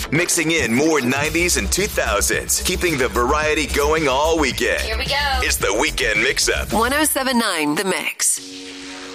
mixing in more 90s and 2000s, keeping the variety going all weekend. Here we go. It's the Weekend Mix-Up. 107.9 The Mix.